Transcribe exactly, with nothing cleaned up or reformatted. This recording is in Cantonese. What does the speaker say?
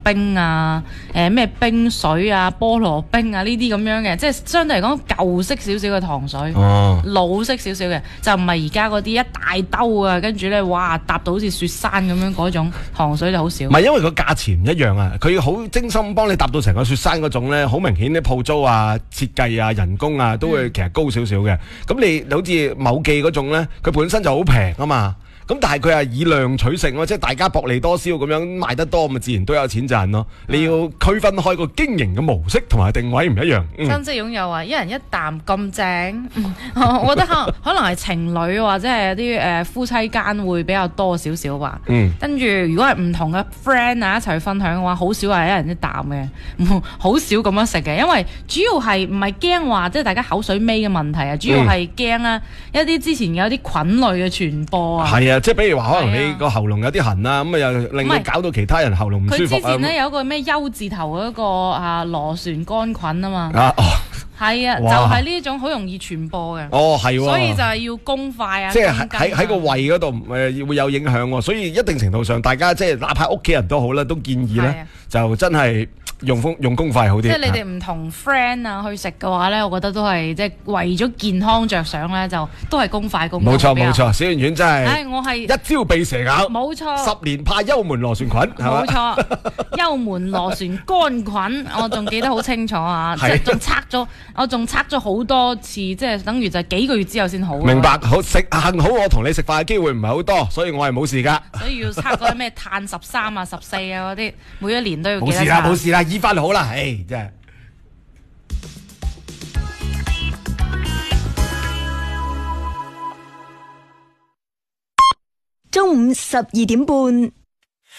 冰啊，誒、呃、咩冰水啊、菠蘿冰啊呢啲咁樣嘅，即係相對嚟講舊式少少嘅糖水， 哦、 老式少少嘅，就唔係而家嗰啲一大兜啊，跟住咧哇搭到好似雪山咁樣嗰種糖水就好少。 唔係因為個價錢唔一樣啊，佢好精心幫你搭到成個雪山嗰種咧，好明顯啲鋪租啊、設計啊、人工啊都會其實高少少嘅。咁、嗯、你好似某記嗰種咧，佢本身就好平啊嘛。咁但係佢係以量取勝咯，即係大家薄利多銷咁樣賣得多，咪自然都有錢賺咯。嗯、你要區分開個經營嘅模式同埋定位唔一樣。 親戚擁有啊，一人一啖咁正，我覺得可能可能係情侶或者係啲誒夫妻間會比較多少少吧。嗯，跟住如果係唔同嘅 friend 啊一齊去分享嘅話，好少係一人一啖嘅，好少咁樣食嘅，因為主要係唔係驚話即係大家口水尾嘅問題啊，主要係驚啦一啲之前有啲菌類嘅傳播啊。 係啊。即係比如話，可能你個喉嚨有啲痕啊，咁啊又令你搞到其他人喉嚨唔舒服啊。佢之前咧有一個咩優字頭嗰個啊螺旋桿菌啊嘛。啊哦，係啊，就係呢種好容易傳播嘅。哦，係喎。所以就係要公筷啊。即係喺喺個胃嗰度誒會有影響喎，所以一定程度上，大家即係哪怕屋企人都好啦，都建議咧就真係。用公用公筷好啲。即係你哋唔同 friend 啊去食嘅話咧，我覺得都係即係為咗健康着想咧，就都係公筷公筷。冇錯冇錯，小圓圓真係。唉，我係一朝被蛇咬。冇錯。十年怕幽門螺旋菌。冇錯。幽門螺旋桿菌，我仲記得好清楚啊！即係仲測咗，我仲測咗好多次，即係等於就幾個月之後先好。明白，好食，幸好我同你食飯嘅機會唔係好多，所以我係冇事㗎。所以要測嗰啲咩碳十三啊、十四啊嗰啲，每一年都要記得測。冇事啦，冇事啦。醫翻好啦，唉，真係。 中午十二點半。